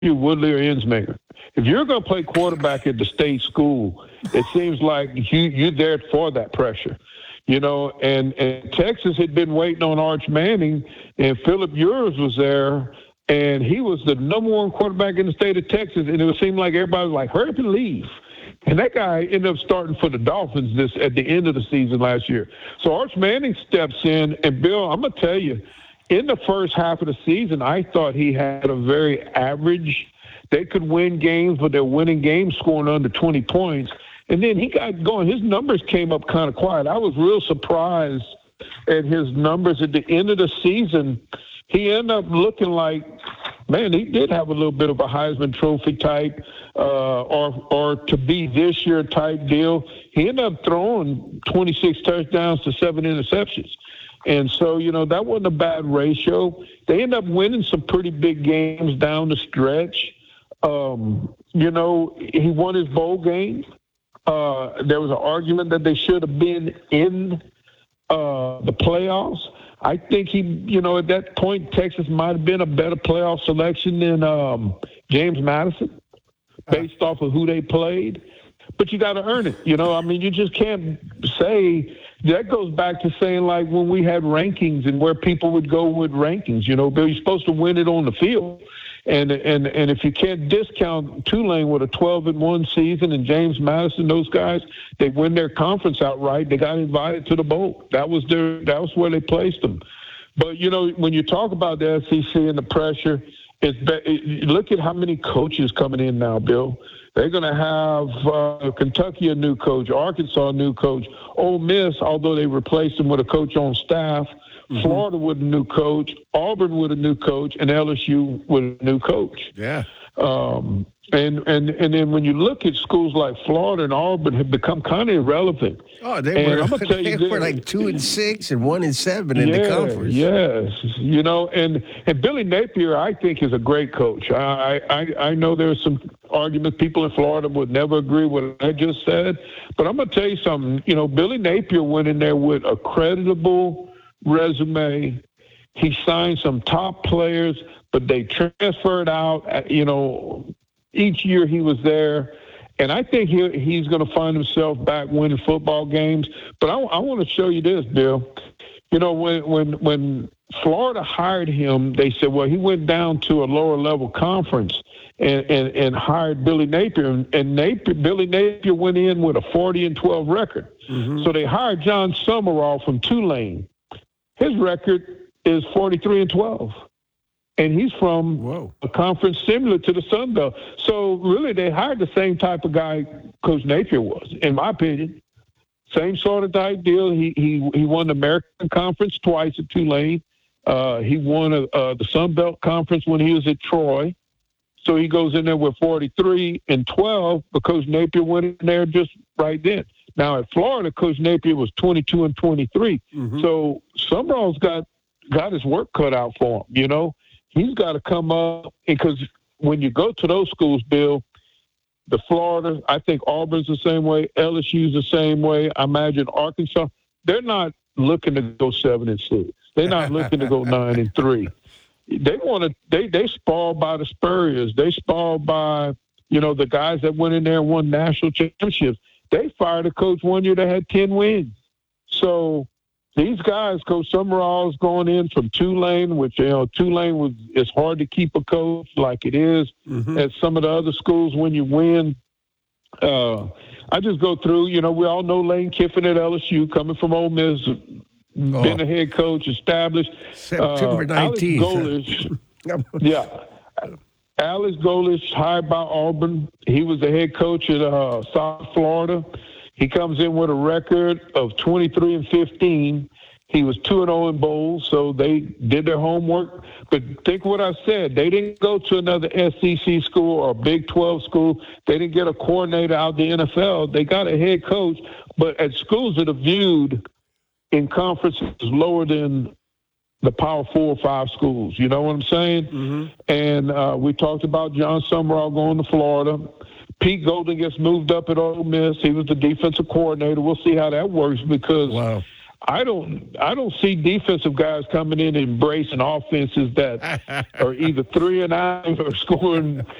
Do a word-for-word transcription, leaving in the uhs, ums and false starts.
you Woodley or Ensminger. If you're going to play quarterback at the state school, it seems like you, you're there for that pressure. You know, and, and Texas had been waiting on Arch Manning, and Philip Ewers was there, and he was the number one quarterback in the state of Texas, and it seemed like everybody was like, hurry up and leave. And that guy ended up starting for the Dolphins this at the end of the season last year. So Arch Manning steps in, and Bill, I'm going to tell you, in the first half of the season, I thought he had a very average. They could win games, but they're winning games scoring under twenty points. And then he got going. His numbers came up kind of quiet. I was real surprised at his numbers at the end of the season. He ended up looking like, man, he did have a little bit of a Heisman Trophy type uh, or or to be this year type deal. He ended up throwing twenty-six touchdowns to seven interceptions. And so, you know, that wasn't a bad ratio. They ended up winning some pretty big games down the stretch. Um, you know, he won his bowl game. Uh, there was an argument that they should have been in uh, the playoffs. I think he, you know, at that point, Texas might have been a better playoff selection than um, James Madison based off of who they played. But you got to earn it. You know, I mean, you just can't say that goes back to saying like when we had rankings and where people would go with rankings, you know, Bill, you're supposed to win it on the field. And and and if you can't discount Tulane with a twelve and one season and James Madison, those guys, they win their conference outright. They got invited to the bowl. That was their. That was where they placed them. But you know, when you talk about the S E C and the pressure, it's be, look at how many coaches coming in now, Bill. They're going to have uh, Kentucky a new coach, Arkansas a new coach, Ole Miss, although they replaced them with a coach on staff. Mm-hmm. Florida with a new coach, Auburn with a new coach, and L S U with a new coach. Yeah. Um, and, and and then when you look at schools like Florida and Auburn have become kind of irrelevant. Oh, they and were, I'm gonna tell they you were like two and six and one and seven in yeah, the conference. Yes, you know, and, and Billy Napier, I think, is a great coach. I, I, I know there's some arguments. People in Florida would never agree with what I just said. But I'm going to tell you something. You know, Billy Napier went in there with a creditable resume. He signed some top players, but they transferred out, you know, each year he was there. And I think he, he's going to find himself back winning football games. But I, I want to show you this, Bill. You know, when, when, when Florida hired him, they said, well, he went down to a lower level conference and, and, and hired Billy Napier. And, and Napier, Billy Napier went in with a forty and twelve record. Mm-hmm. So they hired John Summerall from Tulane. His record is forty-three and twelve. And he's from Whoa. a conference similar to the Sun Belt. So really they hired the same type of guy Coach Napier was, in my opinion. Same sort of type deal. He he he won the American Conference twice at Tulane. Uh, he won a, uh, the Sun Belt Conference when he was at Troy. So he goes in there with forty-three and twelve, but Coach Napier went in there just right then. Now at Florida, Coach Napier was twenty-two and twenty-three. Mm-hmm. So Summerall's got got his work cut out for him. You know, he's got to come up, because when you go to those schools, Bill, the Florida, I think Auburn's the same way, L S U's the same way. I imagine Arkansas, they're not looking to go seven and six. They're not looking to go nine and three. They want to. They they spoiled by the Spurriers. They spoiled by, you know, the guys that went in there and won national championships. They fired a coach one year that had ten wins. So these guys, Coach Summerall's going in from Tulane, which, you know, Tulane was, it's hard to keep a coach like it is mm-hmm. at some of the other schools when you win. Uh, I just go through, you know, we all know Lane Kiffin at L S U, coming from Ole Miss, oh. been a head coach, established. September nineteenth. Uh, Alex Golish, yeah. Alex Golish, hired by Auburn. He was the head coach at uh, South Florida. He comes in with a record of twenty-three and fifteen. He was two and oh in bowls, so they did their homework. But think what I said. They didn't go to another S E C school or Big twelve school. They didn't get a coordinator out of the N F L. They got a head coach, but at schools that are viewed in conferences lower than the Power Four or Five schools. You know what I'm saying? Mm-hmm. And uh, we talked about John Summerall going to Florida. Pete Golden gets moved up at Ole Miss. He was the defensive coordinator. We'll see how that works, because wow. I don't I don't see defensive guys coming in and embracing offenses that are either three and nine or scoring